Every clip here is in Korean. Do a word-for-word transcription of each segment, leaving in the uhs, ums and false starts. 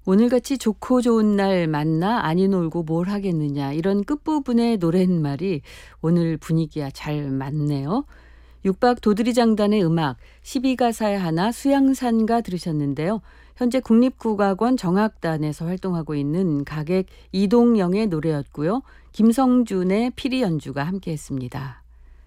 오늘같이 좋고 좋은 날 만나 아니 놀고 뭘 하겠느냐 이런 끝부분의 노랫말이 오늘 분위기와 잘 맞네요. 육박 도드리장단의 음악 십이 가사의 하나 수양산가 들으셨는데요. 현재 국립국악원 정악단에서 활동하고 있는 가객 이동영의 노래였고요. 김성준의 피리 연주가 함께했습니다.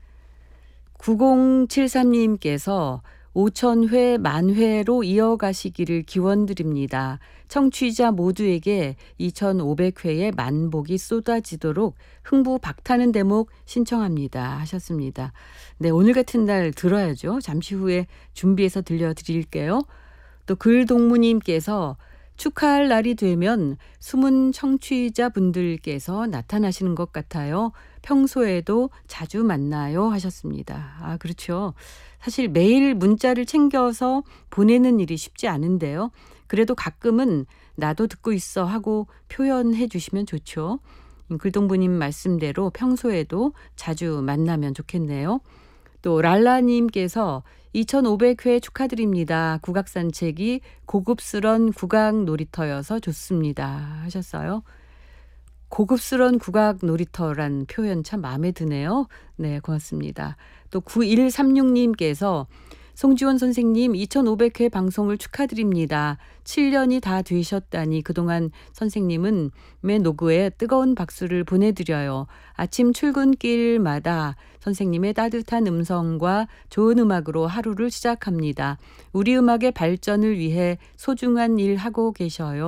구공칠삼님께서 오천 회 만회로 이어가시기를 기원드립니다. 청취자 모두에게 이천오백 회의 만복이 쏟아지도록 흥부 박타는 대목 신청합니다 하셨습니다. 네, 오늘 같은 날 들어야죠. 잠시 후에 준비해서 들려드릴게요. 또 글동무님께서 축하할 날이 되면 숨은 청취자분들께서 나타나시는 것 같아요. 평소에도 자주 만나요 하셨습니다. 아, 그렇죠. 사실 매일 문자를 챙겨서 보내는 일이 쉽지 않은데요. 그래도 가끔은 나도 듣고 있어 하고 표현해 주시면 좋죠. 글동부님 말씀대로 평소에도 자주 만나면 좋겠네요. 또 랄라님께서 이천오백 회 축하드립니다. 국악산책이 고급스런 국악 놀이터여서 좋습니다 하셨어요. 고급스런 국악 놀이터란 표현 참 마음에 드네요. 네, 고맙습니다. 또 구일삼육님께서 송지원 선생님 이천오백 회 방송을 축하드립니다. 칠 년이 다 되셨다니 그동안 선생님은 매 노구에 뜨거운 박수를 보내드려요. 아침 출근길마다 선생님의 따뜻한 음성과 좋은 음악으로 하루를 시작합니다. 우리 음악의 발전을 위해 소중한 일 하고 계셔요.